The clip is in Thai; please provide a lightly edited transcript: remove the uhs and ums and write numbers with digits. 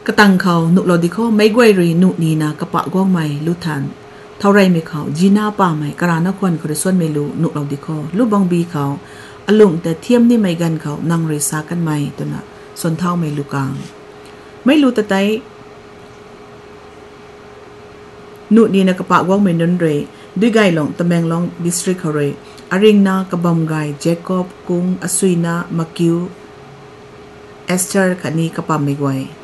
กระตังเขาหนุลอดิเขาไม่กวยรีหนุนีนะกระปะกวางไม่ลุทันเท่าไรไม่เขาจีน่าป่าไม่กระรานักวันเขาได้ส่วนไม่รู้หนุลอดิเขาลูกบังบีเขาอลุงแต่เทียมนี่ไม่กันเขานั่งเรซากันไม่ตัวน่ะส่วนเท่าไม่รู้กลางไม่รู้แต่ไตหนุนีนะกระปะกวางไม่นนเรด้วยไกลงตะแมงลองดิสทริกเขาเรอาริงนากระบำไกเจคอบกุงอสุยนามาคิวเอสเตอร์ขันนี้กระปะไม่กวย